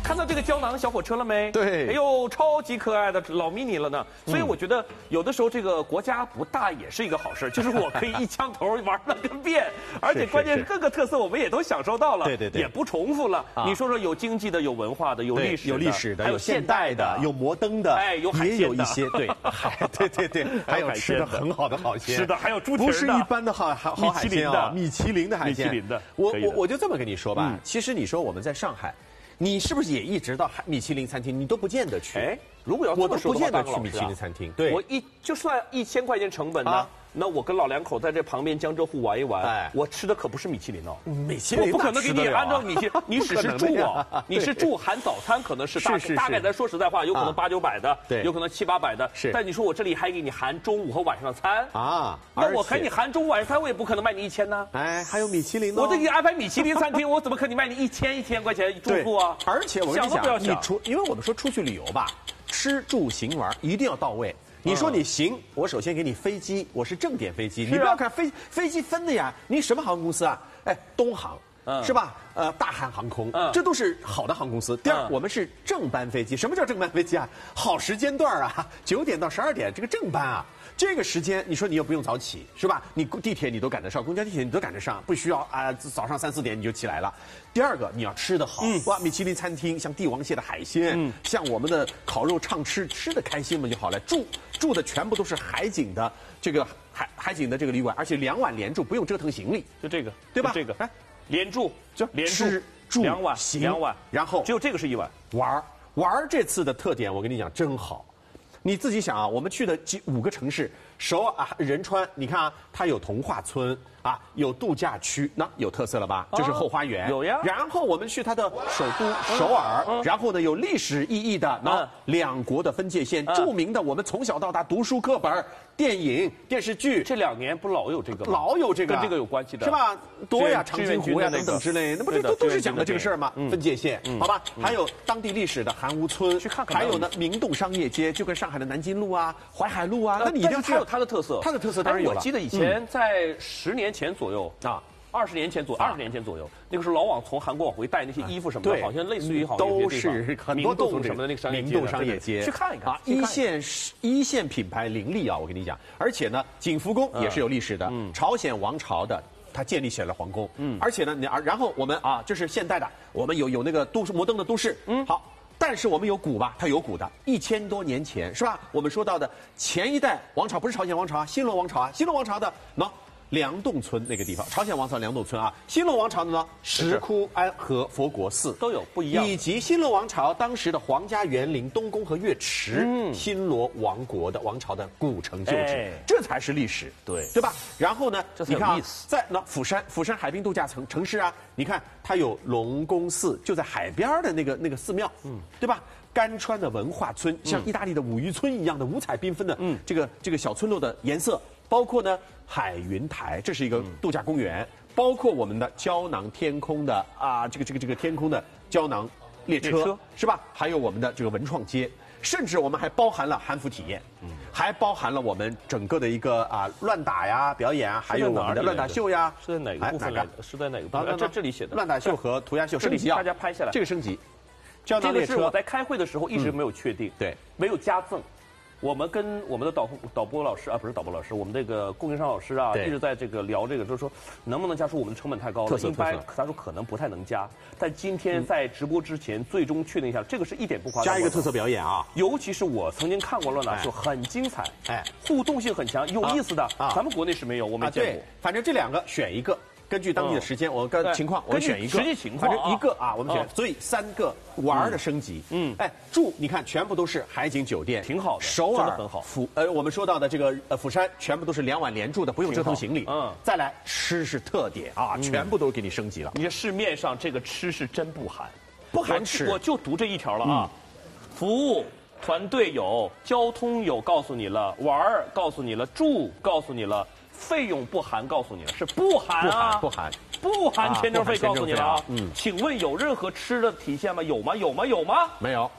看到这个胶囊小火车了没？ 对， 哎呦，超级可爱的老 mini 了呢。所以我觉得有的时候这个国家不大也是一个好事，就是我可以一枪头玩了个遍，而且关键是各个特色我们也都享受到了， 对， 也不重复了。你说说，有经济的，有文化的，有历史的， 还有现代的，有摩登的， 哎，有海鲜的， 也有一些对，还有吃的很好的海鲜， 是的，还有猪蹄的， 不是一般的好海鲜啊，米其林的海鲜， 米其林的。 我就这么跟你说吧，其实你说我们在上海。你是不是也一直到米其林餐厅，你都不见得去？哎， 如果要这么说的话， 我都不见得去米其林餐厅。对， 我就算1000块钱成本呢，那我跟老两口在这旁边江浙沪玩一玩，哎，我吃的可不是米其林哦， 米其林我不可能给你按照米其林，你只是住啊，你是住含早餐，可能是大概咱说实在话，有可能800、900的，对，有可能700、800的，是。但你说我这里还给你含中午和晚上的餐啊，那我给你含中午晚上餐，我也不可能卖你1000呢。 哎，还有米其林呢， 我都给你安排米其林餐厅，我怎么可能卖你1000块钱住宿啊？ 而且我跟你讲，因为我们说出去旅游吧，吃住行玩一定要到位。你说你行，我首先给你飞机，我是正点飞机，你不要看飞机分的呀，你什么航空公司啊？哎，东航。是吧？大韩航空，这都是好的航空公司。第二，我们是正班飞机。什么叫正班飞机啊？好时间段啊，9点到12点，这个正班啊，这个时间你说你又不用早起，是吧？你地铁你都赶得上，公交地铁你都赶得上，不需要早上3、4点你就起来了。第二个，你要吃得好，哇，米其林餐厅像帝王蟹的海鲜，像我们的烤肉畅吃，吃得开心嘛就好了。住的全部都是海景的这个海景的这个旅馆，而且2晚连住，不用折腾行李， 就这个， 对吧？ 这个，哎。连住就吃住 2晚 2晚，然后只有这个是1晚。 玩这次的特点，我跟你讲真好。你自己想啊，我们去的5个城市，首尔、仁川，你看啊，它有童话村啊，有度假区，那有特色了吧？就是后花园有呀。 然后我们去它的首都首尔，然后呢有历史意义的2国的分界线，著名的我们从小到大读书课本、电影、电视剧， 这2年不老有这个吗？ 老有这个， 跟这个有关系的， 是吧？多呀，长津湖呀等等之类，那不都是讲的这个事儿吗？分界线，好吧？还有当地历史的韩屋村， 去看看。 还有呢，明洞商业街，就跟上海的南京路啊、淮海路啊，那你一定要去。 它有它的特色， 它的特色当然有了。 我记得以前在10年前左右啊。20年前左右，那个时候老往从韩国往回带那些衣服什么的，好像类似于好像都是很多明洞什么的那个商业街， 明洞商业街去看一看啊， 一线品牌林立啊，我跟你讲，而且呢，景福宫也是有历史的，朝鲜王朝的。它建立起来了皇宫，而且呢，然后我们啊，这是现代的，我们有那个摩登的都市，好，但是我们有古吧，它有古的，1000多年前是吧？我们说到的前一代王朝不是朝鲜王朝啊，新罗王朝啊，新罗王朝的梁洞村那个地方，朝鲜王朝梁洞村啊，新罗王朝的呢，石窟安和佛国寺都有不一样， 以及新罗王朝当时的皇家园林、东宫和乐池，新罗王朝的古城旧址，这才是历史，对吧？然后呢，你看在釜山海滨度假城市啊，你看它有龙宫寺，就在海边的那个寺庙，对吧？甘川的文化村，像意大利的五渔村一样的五彩缤纷的这个小村落的颜色。包括呢海云台，这是一个度假公园，包括我们的胶囊天空的这个天空的胶囊列车是吧？还有我们的这个文创街，甚至我们还包含了韩服体验，还包含了我们整个的一个乱打呀表演啊，还有我们的乱打秀呀。 是在哪个部分来的？是在哪个部分？这里写的乱打秀和涂鸦秀升级啊， 大家拍下来。 这个升级，胶囊列车。 这个是我在开会的时候一直没有确定， 对， 没有加赠。我们跟我们的导播老师啊，不是导播老师，我们这个供应商老师啊，一直在这个聊这个，就是说能不能加，说我们的成本太高了，一般他说可能不太能加。但今天在直播之前，最终确定一下，这个是一点不夸张。 加一个特色表演啊， 尤其是我曾经看过乱打秀，很精彩，互动性很强，有意思的，咱们国内是没有，我没见过。 反正这2个选一个。根据当地的时间，我跟情况，我选一个， 实际情况， 反正一个啊，我们选，所以3个玩的升级，住你看全部都是海景酒店， 挺好的， 首尔很好， 我们说到的这个釜山全部都是2晚连住的，不用折腾行李，再来吃是特点啊，全部都给你升级了。 你看市面上这个吃是真不含， 不含吃， 我就读这一条了啊，服务团队有，交通有，告诉你了，玩告诉你了，住告诉你了。费用不含，告诉你了，是不含啊， 不含签证费，告诉你了啊。请问有任何吃的体现吗？有吗？ 没有。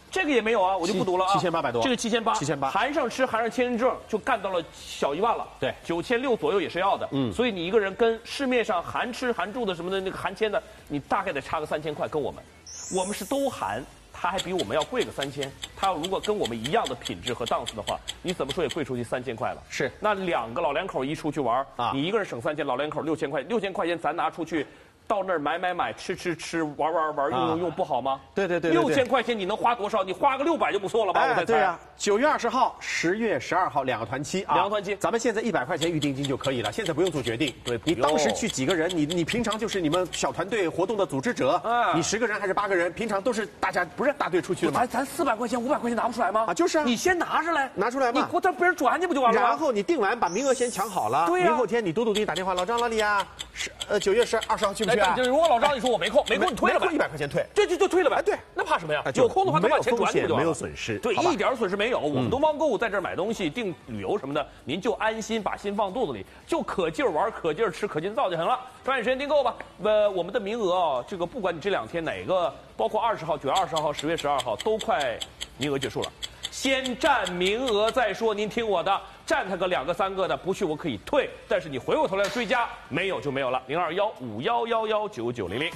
这个也没有啊，我就不读了啊。 7800多， 这个7800，含上吃含上签证就干到了小1万了。 对 ，9600左右也是要的。所以你一个人跟市面上含吃含住的什么的那个含签的，你大概得差个3000块，跟我们是都含。他还比我们要贵个3000，他要如果跟我们一样的品质和档次的话，你怎么说也贵出去3000块了。 是， 那2个老两口一出去玩啊，你一个人省3000，老两口6000块，6000块钱咱拿出去。到那儿买，吃，玩，用，不好吗？ 对 ，6000块钱你能花多少？你花个600就不错了吧？我猜。 对呀，9月20号、10月12号2个团期啊，2个团期， 咱们现在100块钱预定金就可以了，现在不用做决定。 对， 你当时去几个人？你平常就是你们小团队活动的组织者，你10个人还是8个人？平常都是大家不是大队出去的吗？ 咱400块钱、500块钱拿不出来吗？ 啊，就是啊， 你先拿出来嘛， 你让别人转去不就完了吗？ 然后你订完把名额先抢好了， 对呀， 明后天你笃定打电话，老张老李啊，9月20号去不去啊？ 如果老张你说我没空你退了吧 ，100块钱退， 就退了吧。 对， 那怕什么呀？有空的话，把钱转你就完了。 没有损失， 对，一点损失没有。我们东方购物在这儿买东西、订旅游什么的，您就安心把心放肚子里，就可劲儿玩、可劲儿吃、可劲造就行了。抓紧时间订购吧。我们的名额啊，这个不管你这2天哪个，包括20号、9月20号、10月12号，都快名额结束了。先占名额再说，您听我的，占他个2个3个的，不去我可以退，但是你回过头来追加，没有就没有了。021511199900。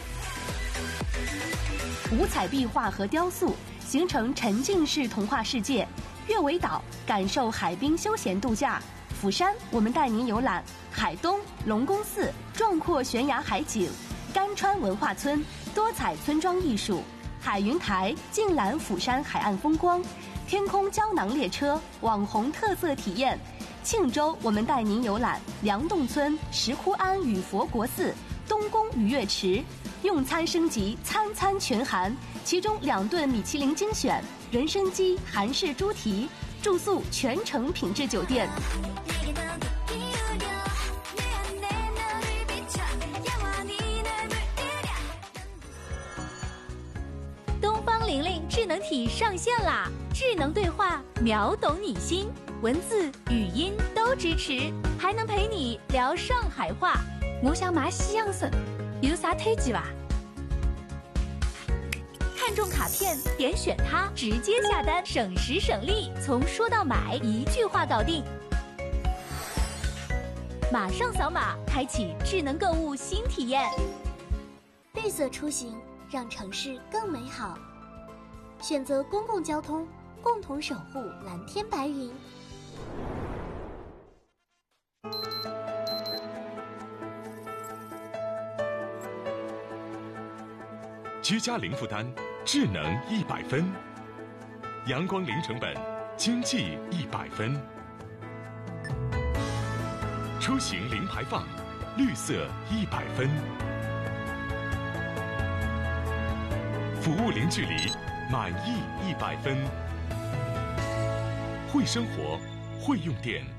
五彩壁画和雕塑形成沉浸式童话世界，悦尾岛感受海滨休闲度假，釜山我们带您游览海东龙宫寺壮阔悬崖海景，甘川文化村多彩村庄艺术，海云台尽览釜山海岸风光，天空胶囊列车网红特色体验，庆州我们带您游览梁洞村石窟庵与佛国寺，东宫愉悦池。用餐升级，餐餐全含，其中2顿米其林精选，人参鸡、韩式猪蹄，住宿全程品质酒店。 东方玲玲智能体上线啦！智能对话，秒懂你心，文字、语音都支持，还能陪你聊上海话。我想买西洋参。有啥推荐吧？看中卡片，点选它，直接下单，省时省力，从说到买1句话搞定。马上扫码，开启智能购物新体验。 绿色出行，让城市更美好。选择公共交通，共同守护蓝天白云。 居家零负担，智能100分；阳光零成本，经济100分；出行零排放，绿色100分；服务零距离，满意100分。会生活，会用电。